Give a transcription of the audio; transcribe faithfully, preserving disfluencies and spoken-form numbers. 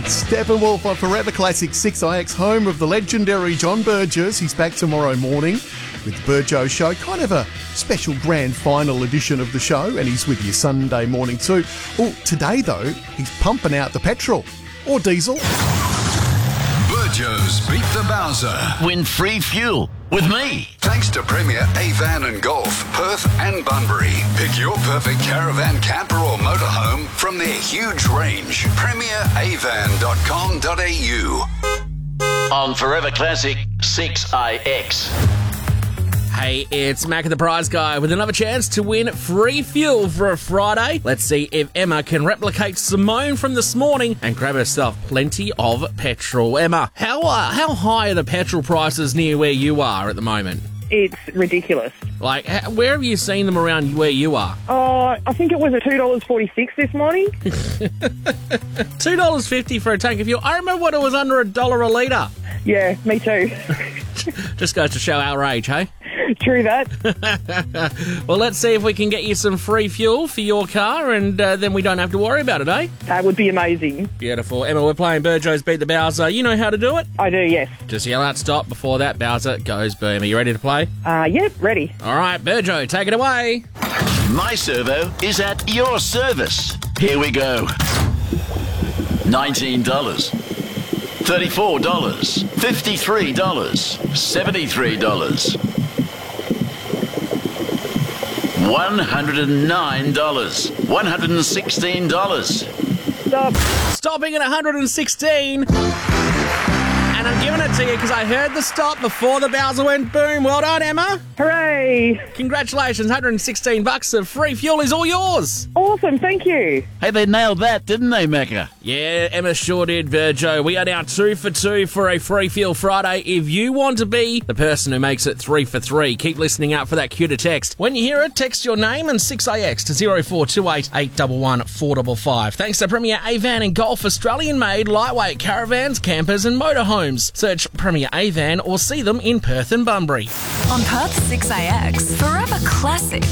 Steppenwolf on Forever Classic six I X, home of the legendary John Burgess. He's back tomorrow morning with the Burjo Show. Kind of a special grand final edition of the show, and he's with you Sunday morning too. Oh, today though, he's pumping out the petrol or diesel. Burjo's Beat the Bowser. Win free fuel with me. Thanks to Premier Avan and Golf, Perth and Bunbury. Pick your perfect caravan, camper or motorhome from their huge range. premier avan dot com dot a u. On Forever Classic six I X. Hey, it's Mac the Prize Guy with another chance to win free fuel for a Friday. Let's see if Emma can replicate Simone from this morning and grab herself plenty of petrol. Emma, how uh, how high are the petrol prices near where you are at the moment? It's ridiculous. Like, ha- where have you seen them around where you are? Oh, I think it was a two dollars forty-six this morning. two dollars fifty for a tank of fuel. I remember when it was under a dollar a litre. Yeah, me too. Just goes to show our age, hey? True that. Well, let's see if we can get you some free fuel for your car, and uh, then we don't have to worry about it, eh? That would be amazing. Beautiful. Emma, we're playing Burjo's Beat the Bowser. You know how to do it? I do, yes. Just yell out stop before that Bowser goes boom. Are you ready to play? Uh, yep, ready. All right, Burjo, take it away. My servo is at your service. Here we go. nineteen dollars. thirty-four dollars. fifty-three dollars. seventy-three dollars. one hundred nine dollars. one hundred sixteen dollars. Stop. Stopping at one hundred sixteen. And I'm giving it to you because I heard the stop before the Bowser went boom. Well done, Emma. Hooray. Congratulations, one hundred sixteen bucks of free fuel is all yours. Awesome, thank you. Hey, they nailed that, didn't they, Mecca? Yeah, Emma sure did, Virgo. We are now two for two for a Free Fuel Friday. If you want to be the person who makes it three for three, keep listening out for that cue to text. When you hear it, text your name and six I X to zero four two eight, eight one one, four five five. Thanks to Premier Avan and Golf, Australian-made lightweight caravans, campers and motorhomes. Search Premier Avan or see them in Perth and Bunbury. On Perth six A X, Forever Classic